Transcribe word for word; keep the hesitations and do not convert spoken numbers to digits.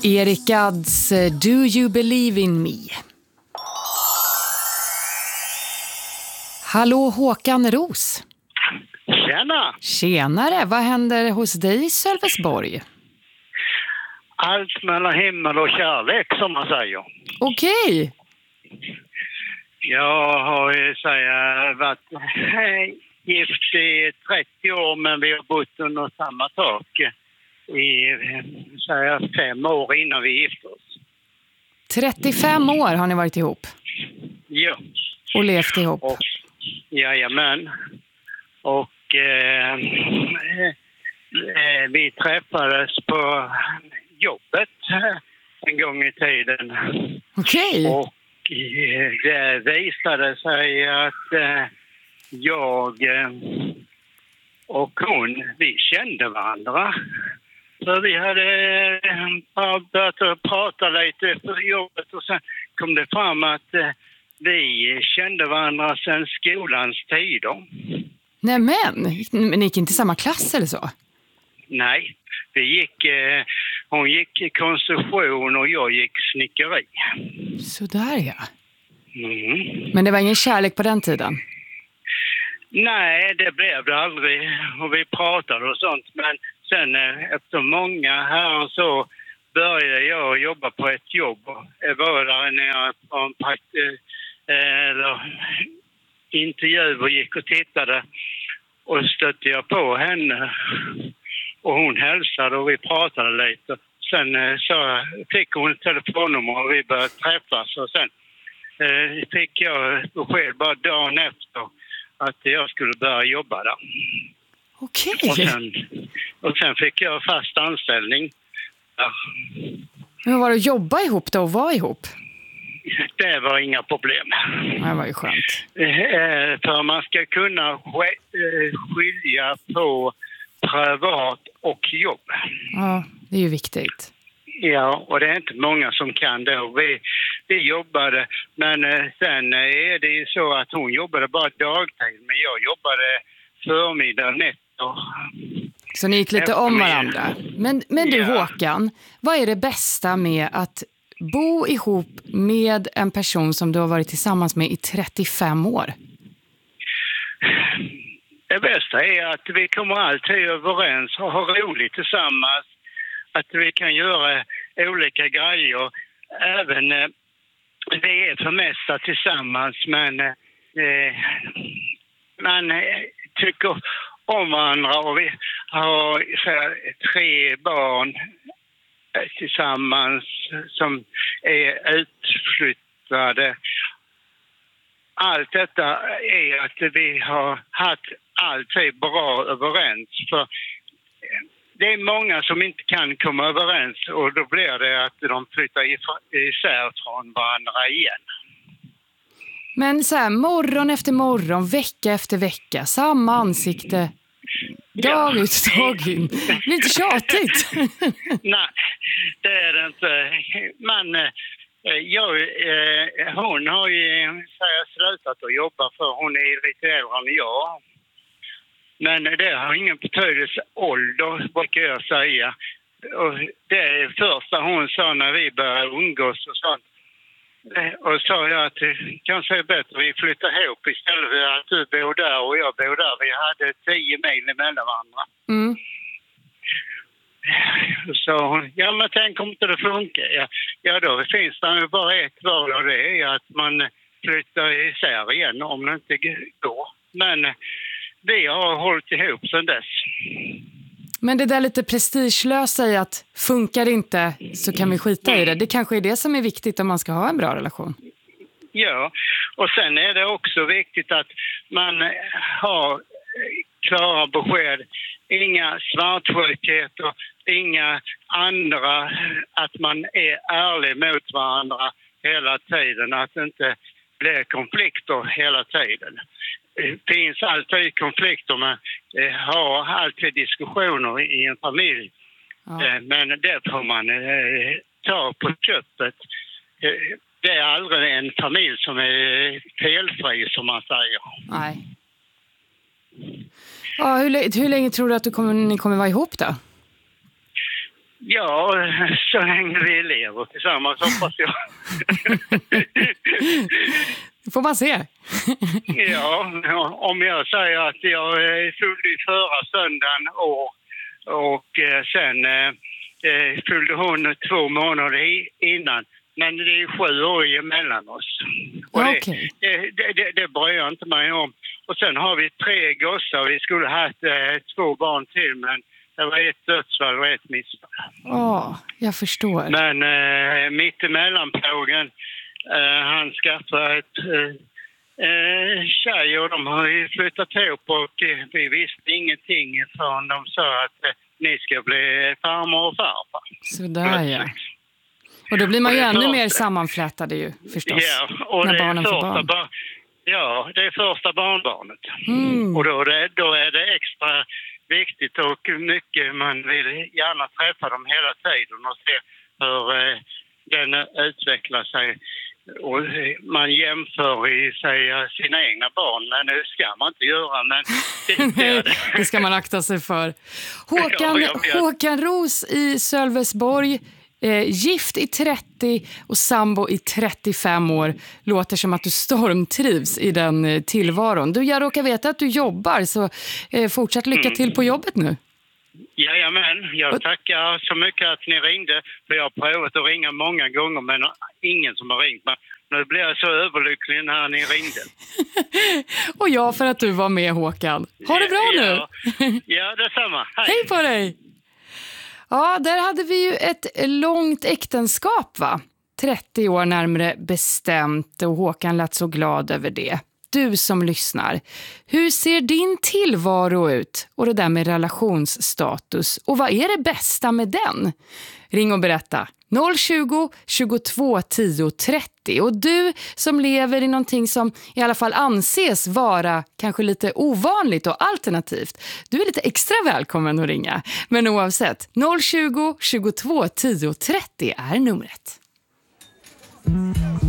Erik Gadds Do You Believe In Me? Hallå Håkan Ros. Tjena! Tjenare, vad händer hos dig i Sölvesborg? Allt mellan himmel och kärlek, som man säger. Okej. Jag har ju säga, varit eh, gift i trettio år, men vi har bott under samma tak i säga, fem år innan vi gifte oss. trettiofem år har ni varit ihop? Ja. Och levt ihop? Och, jajamän. Och eh, eh, vi träffades på jobbet en gång i tiden. Okej. Och eh, det visade sig att eh, jag eh, och hon, vi kände varandra. Så vi hade eh, börjat prata lite efter jobbet och sen kom det fram att eh, vi kände varandra sedan skolans tider. Nej men, men ni gick inte i samma klass eller så? Nej, vi gick, eh, hon gick konstruktion och jag gick snickeri. Sådär ja. Mm. Men det var ingen kärlek på den tiden? Nej, det blev det aldrig. Och vi pratade och sånt. Men sen eh, efter många här så började jag jobba på ett jobb. Jag var där när jag på en prakt- eh, eller intervju och gick och tittade. Och stötte jag på henne. Och hon hälsade och vi pratade lite. Sen eh, så fick hon ett telefonnummer och vi började träffas. Och sen eh, fick jag besked bara dagen efter att jag skulle börja jobba där. Okej. Och sen, och sen fick jag fast anställning. Ja. Men var det att jobba ihop då och vara ihop? Det var inga problem. Det var ju skönt. Eh, för man ska kunna sk- eh, skilja på privat och jobb. Ja, det är ju viktigt. Ja, och det är inte många som kan det. Vi, vi jobbade, men eh, sen är det ju så att hon jobbade bara dagtid, men jag jobbade förmiddag, nätter. Så ni gick lite om varandra. Men, men du Ja. Håkan, vad är det bästa med att bo ihop med en person som du har varit tillsammans med i trettiofem år? Det bästa är att vi kommer alltid överens och har roligt tillsammans. Att vi kan göra olika grejer. Även eh, vi är för mesta tillsammans, men eh, man eh, tycker om varandra och vi har så här, tre barn eh, tillsammans som är utflyttade. Allt detta är att vi har haft alltid bra överens. För det är många som inte kan komma överens och då blir det att de flyttar isär från varandra igen. Men så här, morgon efter morgon, vecka efter vecka, samma ansikte, dag Ja. ut, dag in. Det blir inte tjatigt. Nej, det är det inte. Men eh, jag, eh, hon har ju så här, slutat att jobba för hon är lite äldre än jag. Men det har ingen betydelse, ålder brukar jag säga. Och det är första hon sa när vi började umgås och sånt. Och sa jag att det kanske är bättre vi flyttar ihop istället för att du bor där och jag bor där. Vi hade tio mil emellan varandra. Mm. Så hon, ja men tänk om inte det funkar. Ja, ja då finns det ju bara ett val och det är att man flyttar isär igen om det inte går. Men vi har hållit ihop sedan dess. Men det där lite prestigelösa i att funkar det inte så kan vi skita i det. Det kanske är det som är viktigt om man ska ha en bra relation. Ja, och sen är det också viktigt att man har klara besked. Inga svartskjutigheter, inga andra, att man är ärlig mot varandra hela tiden. Att det inte blir konflikter hela tiden. Det finns alltid konflikter, man har alltid diskussioner i en familj. Ja. Men det får man ta på köpet. Det är aldrig en familj som är felfri, som man säger. Nej. Ja, hur, hur länge tror du att du kommer, ni kommer vara ihop då? Ja, så länge vi lever tillsammans hoppas jag. Får man se. Ja, om jag säger att jag fyllde förra söndagen år och sen eh, fyllde hon två månader innan. Men det är sju år emellan oss. Och det, Okay. det, det, det, det bryr jag inte mig om. Och sen har vi tre gossar. Vi skulle ha haft eh, två barn till, men det var ett dödsfall och ett missfall. Ja, jag förstår. Men eh, mitt emellan plågen, eh, han skaffade ett eh, tjej och de har ju flyttat ihop och eh, vi visste ingenting förrän de sa att eh, ni ska bli farmor och farfar. Sådär ja. Och då blir man ju ännu första. mer sammanflätade ju förstås. Ja, och när det barnen är får första barn. Bar- ja, det är första barnbarnbarnet. Mm. Och då är, det, då är det extra viktigt och mycket man vill gärna träffa dem hela tiden och se hur eh, den utvecklar sig. Och man jämför i sig sina egna barn, men det ska man inte göra. Men det, det, det. det ska man akta sig för. Håkan, ja, ja, ja. Håkan Roos i Sölvesborg, eh, gift i trettio och sambo i trettiofem år. Låter som att du stormtrivs i den eh, tillvaron. Du, jag råkar veta att du jobbar, så eh, fortsätt lycka till på jobbet nu. Jajamän, jag tackar så mycket att ni ringde. För jag har prövat att ringa många gånger, men ingen som har ringt mig. Nu blir jag så överlycklig när ni ringde. Och jag för att du var med, Håkan. Ha det bra nu! Ja, ja detsamma. Hej. Hej på dig! Ja, där hade vi ju ett långt äktenskap, va? trettio år närmare bestämt, och Håkan lät så glad över det. Du som lyssnar, hur ser din tillvaro ut? Och det där med relationsstatus. Och vad är det bästa med den? Ring och berätta. noll tjugo, tjugotvå, tio, trettio. Och du som lever i någonting som i alla fall anses vara kanske lite ovanligt och alternativt. Du är lite extra välkommen att ringa. Men oavsett, noll tjugo, tjugotvå, tio, trettio är numret.